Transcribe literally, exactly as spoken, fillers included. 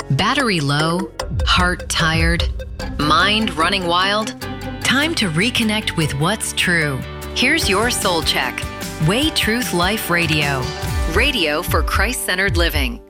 Battery low? Heart tired? Mind running wild? Time to reconnect with what's true. Here's your soul check. Way Truth Life Radio. Radio for Christ-centered living.